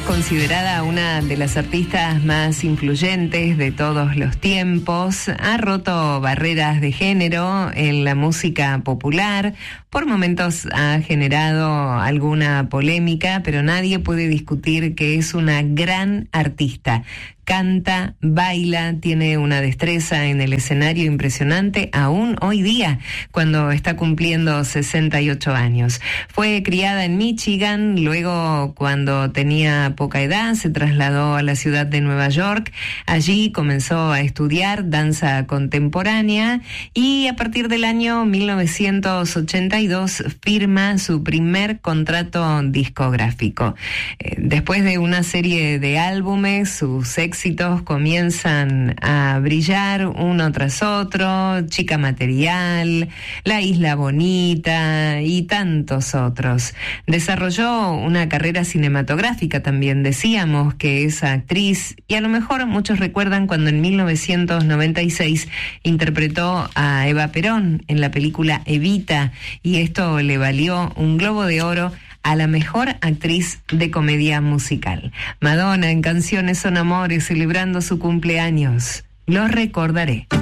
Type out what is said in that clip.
considerada una de las artistas más influyentes de todos los tiempos. Ha roto barreras de género en la música popular. Por momentos ha generado alguna polémica, pero nadie puede discutir que es una gran artista. Canta, baila, tiene una destreza en el escenario impresionante aún hoy día, cuando está cumpliendo 68 años. Fue criada en Michigan, luego cuando tenía poca edad se trasladó a la ciudad de Nueva York. Allí comenzó a estudiar danza contemporánea y a partir del año 1982 firma su primer contrato discográfico. Después de una serie de álbumes, sus éxitos comienzan a brillar uno tras otro: Chica Material, La Isla Bonita y tantos otros. Desarrolló una carrera cinematográfica también. Decíamos que es actriz y a lo mejor muchos recuerdan cuando en 1996 interpretó a Eva Perón en la película Evita, y esto le valió un Globo de Oro a la mejor actriz de comedia musical. Madonna en Canciones son Amores, celebrando su cumpleaños. Lo recordaré.